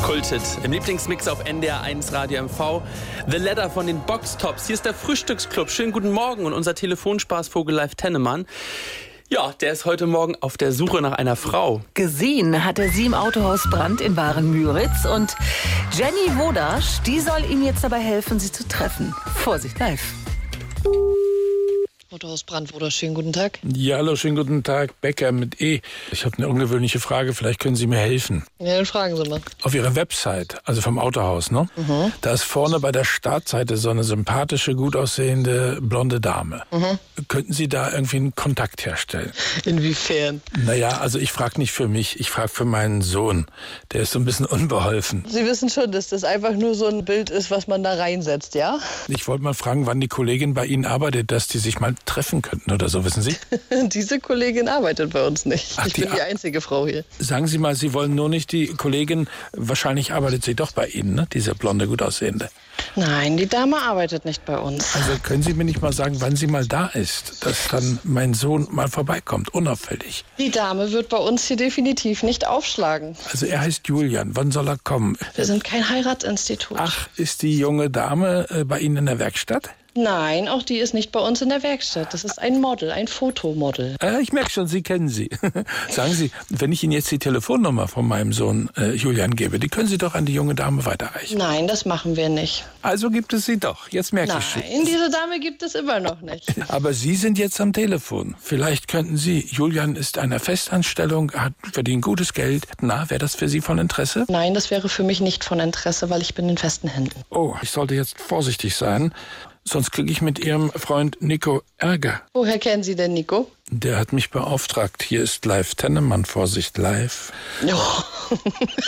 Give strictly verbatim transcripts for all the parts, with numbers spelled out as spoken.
Kulthit im Lieblingsmix auf N D R eins Radio M V. The Ladder von den Boxtops. Hier ist der Frühstücksclub. Schönen guten Morgen und unser Telefonspaßvogel Live Tennemann. Ja, der ist heute Morgen auf der Suche nach einer Frau. Gesehen hat er sie im Autohaus Brandt in Waren-Müritz und Jenny Wodasch, die soll ihm jetzt dabei helfen, sie zu treffen. Vorsicht, live. Autohaus Brandt, oder schönen guten Tag. Ja, hallo, schönen guten Tag, Becker mit E. Ich habe eine ungewöhnliche Frage, vielleicht können Sie mir helfen. Ja, dann fragen Sie mal. Auf Ihrer Website, also vom Autohaus, ne? Mhm. Da ist vorne bei der Startseite so eine sympathische, gut aussehende, blonde Dame. Mhm. Könnten Sie da irgendwie einen Kontakt herstellen? Inwiefern? Naja, also ich frage nicht für mich, ich frage für meinen Sohn. Der ist so ein bisschen unbeholfen. Sie wissen schon, dass das einfach nur so ein Bild ist, was man da reinsetzt, ja? Ich wollte mal fragen, wann die Kollegin bei Ihnen arbeitet, dass die sich mal treffen könnten oder so, wissen Sie? Diese Kollegin arbeitet bei uns nicht. Ach, ich die bin die einzige Frau hier. Sagen Sie mal, Sie wollen nur nicht die Kollegin, wahrscheinlich arbeitet sie doch bei Ihnen, ne? Diese blonde, gut aussehende. Nein, die Dame arbeitet nicht bei uns. Also können Sie mir nicht mal sagen, wann sie mal da ist, dass dann mein Sohn mal vorbeikommt, unauffällig. Die Dame wird bei uns hier definitiv nicht aufschlagen. Also er heißt Julian, wann soll er kommen? Wir sind kein Heiratsinstitut. Ach, ist die junge Dame äh, bei Ihnen in der Werkstatt? Nein, auch die ist nicht bei uns in der Werkstatt. Das ist ein Model, ein Fotomodel. Äh, ich merke schon, Sie kennen sie. Sagen Sie, wenn ich Ihnen jetzt die Telefonnummer von meinem Sohn äh, Julian gebe, die können Sie doch an die junge Dame weiterreichen. Nein, das machen wir nicht. Also gibt es sie doch. Jetzt merke Nein, ich schon. Nein, diese Dame gibt es immer noch nicht. Aber Sie sind jetzt am Telefon. Vielleicht könnten Sie, Julian ist einer Festanstellung, hat verdient gutes Geld. Na, wäre das für Sie von Interesse? Nein, das wäre für mich nicht von Interesse, weil ich bin in festen Händen. Oh, ich sollte jetzt vorsichtig sein. Sonst kriege ich mit Ihrem Freund Nico Ärger. Woher kennen Sie denn Nico? Der hat mich beauftragt. Hier ist Live Tennemann. Vorsicht, live. Oh.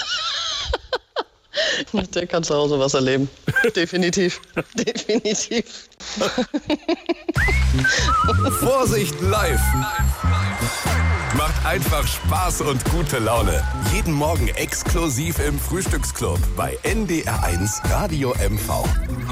Der kann zu Hause was erleben. Definitiv. Definitiv. Vorsicht, live. Macht einfach Spaß und gute Laune. Jeden Morgen exklusiv im Frühstücksclub bei N D R eins Radio M V.